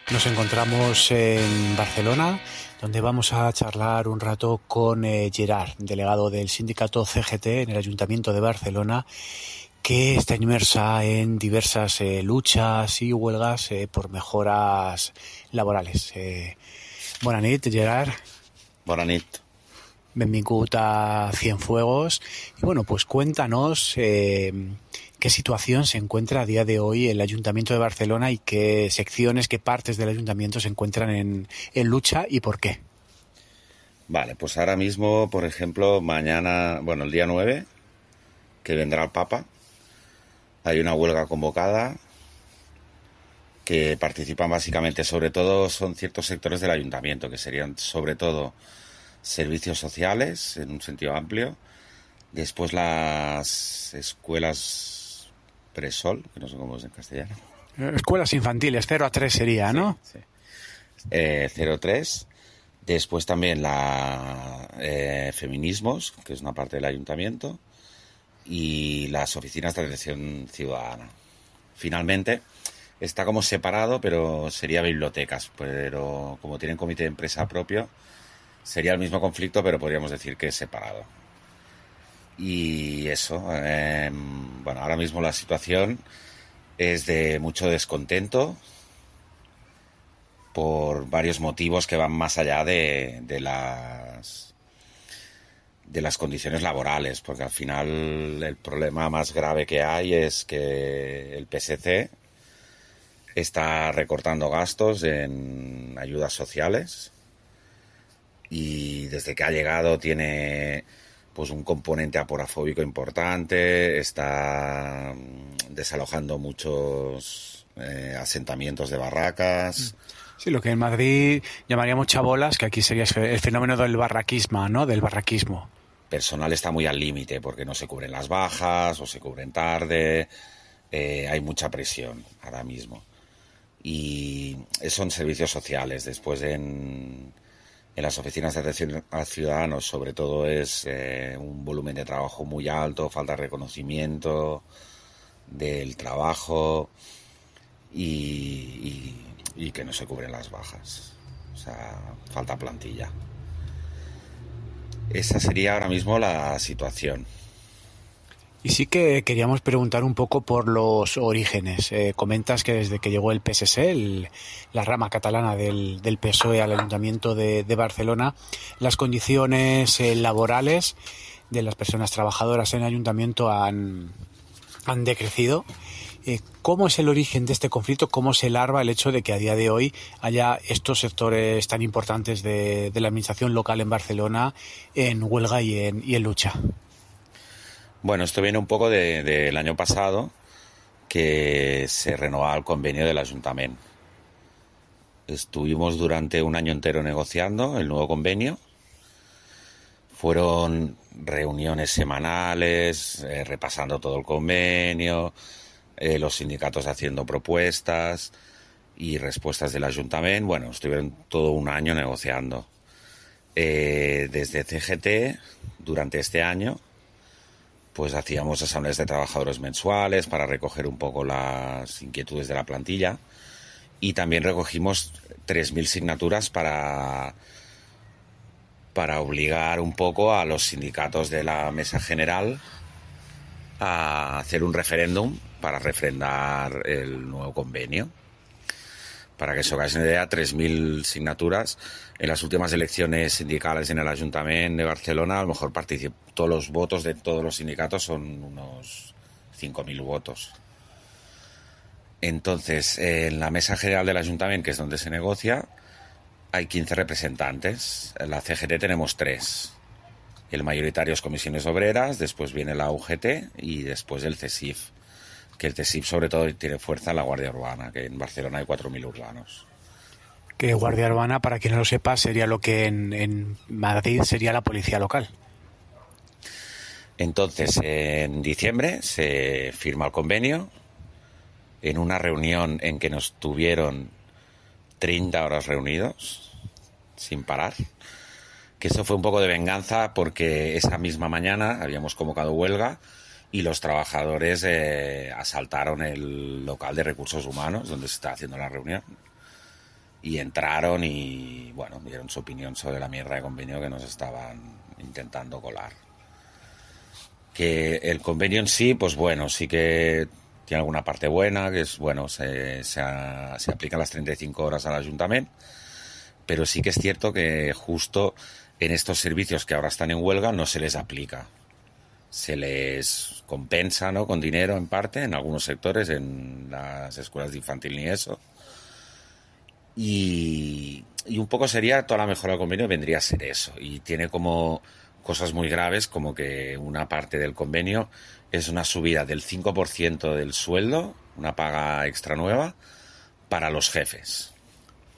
Nos encontramos en Barcelona, donde vamos a charlar un rato con Gerard, delegado del sindicato CGT en el Ayuntamiento de Barcelona, que está inmersa en diversas luchas y huelgas por mejoras laborales. Bona nit, Gerard. Bona nit. Benvingut a Cienfuegos. Y bueno, pues cuéntanos qué situación se encuentra a día de hoy el Ayuntamiento de Barcelona y qué secciones, qué partes del Ayuntamiento se encuentran en lucha y por qué. Vale, pues ahora mismo, por ejemplo, mañana, bueno, el día 9, que vendrá el Papa, hay una huelga convocada que participan básicamente, sobre todo, son ciertos sectores del Ayuntamiento, que serían sobre todo servicios sociales, en un sentido amplio, después las escuelas presol, que no sé cómo es en castellano. Escuelas infantiles, 0 a 3 sería, ¿no? Sí. 0-3. Después también feminismos, que es una parte del ayuntamiento, y las oficinas de atención ciudadana. Finalmente, está como separado, pero sería bibliotecas, pero como tienen comité de empresa propio, sería el mismo conflicto, pero podríamos decir que es separado. Y eso, bueno, ahora mismo la situación es de mucho descontento por varios motivos que van más allá de las condiciones laborales, porque al final el problema más grave que hay es que el PSC está recortando gastos en ayudas sociales y desde que ha llegado tiene pues un componente aporafóbico importante, está desalojando muchos asentamientos de barracas. Sí, lo que en Madrid llamaríamos chabolas, que aquí sería el fenómeno del barraquismo, ¿no? Del barraquismo. Personal está muy al límite porque no se cubren las bajas o se cubren tarde, hay mucha presión ahora mismo. Y son servicios sociales. Después en las oficinas de atención a ciudadanos, sobre todo, es un volumen de trabajo muy alto, falta de reconocimiento del trabajo y que no se cubren las bajas. O sea, falta plantilla. Esa sería ahora mismo la situación. Y sí que queríamos preguntar un poco por los orígenes. Comentas que desde que llegó el PSC, la rama catalana del PSOE al Ayuntamiento de Barcelona, las condiciones laborales de las personas trabajadoras en el Ayuntamiento han decrecido. ¿Cómo es el origen de este conflicto? ¿Cómo se larva el hecho de que a día de hoy haya estos sectores tan importantes de la administración local en Barcelona en huelga y en lucha? Bueno, esto viene un poco del año pasado, que se renovaba el convenio del Ayuntamiento. Estuvimos durante un año entero negociando el nuevo convenio. Fueron reuniones semanales, repasando todo el convenio, los sindicatos haciendo propuestas y respuestas del Ayuntamiento. Bueno, estuvieron todo un año negociando. Desde CGT, durante este año, pues hacíamos asambleas de trabajadores mensuales para recoger un poco las inquietudes de la plantilla y también recogimos 3.000 signaturas para obligar un poco a los sindicatos de la mesa general a hacer un referéndum para refrendar el nuevo convenio. Para que os hagáis una idea, 3.000 signaturas. En las últimas elecciones sindicales en el Ayuntamiento de Barcelona, a lo mejor todos los votos de todos los sindicatos son unos 5.000 votos. Entonces, en la mesa general del Ayuntamiento, que es donde se negocia, hay 15 representantes. En la CGT tenemos 3. El mayoritario es Comisiones Obreras, después viene la UGT y después el CESIF. Que el CESIF sobre todo tiene fuerza en la Guardia Urbana, que en Barcelona hay 4.000 urbanos. Que Guardia Urbana, para quien no lo sepa, sería lo que en Madrid sería la policía local. Entonces, en diciembre se firma el convenio, en una reunión en que nos tuvieron 30 horas reunidos, sin parar, que eso fue un poco de venganza porque esa misma mañana habíamos convocado huelga y los trabajadores asaltaron el local de recursos humanos donde se está haciendo la reunión y entraron y, bueno, dieron su opinión sobre la mierda de convenio que nos estaban intentando colar. Que el convenio en sí, pues bueno, sí que tiene alguna parte buena, que es, bueno, se aplican las 35 horas al Ayuntamiento, pero sí que es cierto que justo en estos servicios que ahora están en huelga no se les aplica. Se les compensa, ¿no?, con dinero en parte, en algunos sectores, en las escuelas de infantil ni eso. Y un poco sería, toda la mejora del convenio vendría a ser eso. Y tiene como cosas muy graves, como que una parte del convenio es una subida del 5% del sueldo, una paga extra nueva, para los jefes.